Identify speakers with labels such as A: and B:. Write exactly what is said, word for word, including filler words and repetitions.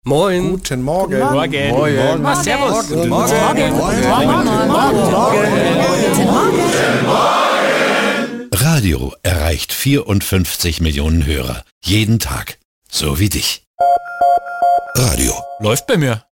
A: Moin.
B: Guten Morgen.
A: Morgen.
B: Morgen.
A: Morgen.
B: Morgen.
A: Servus.
B: Guten
A: Morgen.
C: Radio erreicht vierundfünfzig Millionen Hörer. Jeden Tag. So wie dich. Radio.
A: Läuft bei mir.